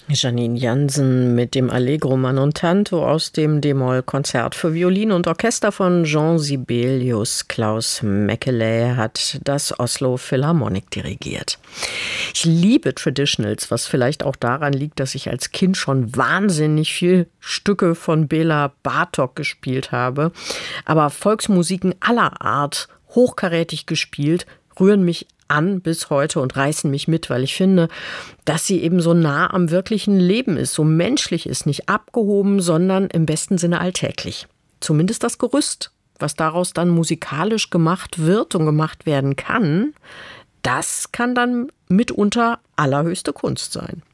Janine Jansen mit dem Allegro Manontanto aus dem D-Moll-Konzert für Violin und Orchester von Jean Sibelius. Klaus Meckelä hat das Oslo Philharmonic dirigiert. Ich liebe Traditionals, was vielleicht auch daran liegt, dass ich als Kind schon wahnsinnig viel Stücke von Bela Bartók gespielt habe. Aber Volksmusiken aller Art, hochkarätig gespielt, rühren mich an bis heute und reißen mich mit, weil ich finde, dass sie eben so nah am wirklichen Leben ist, so menschlich ist, nicht abgehoben, sondern im besten Sinne alltäglich. Zumindest das Gerüst, was daraus dann musikalisch gemacht wird und gemacht werden kann, das kann dann mitunter allerhöchste Kunst sein.